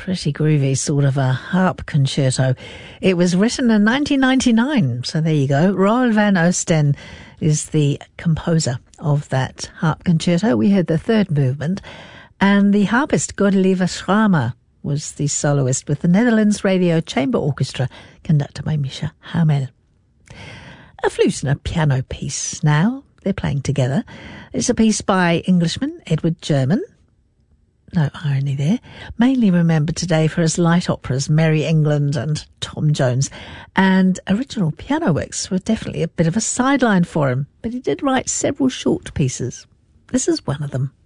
Pretty groovy, sort of a harp concerto. It was written in 1999, so there you go. Roel van Oosten is the composer of that harp concerto. We heard the third movement, and the harpist Godelieve Schramer was the soloist with the Netherlands Radio Chamber Orchestra, conducted by Misha Hamel. A flute and a piano piece now. They're playing together. It's a piece by Englishman Edward German. No irony there. Mainly remembered today for his light operas, Merry England and Tom Jones. And original piano works were definitely a bit of a sideline for him, but he did write several short pieces. This is one of them.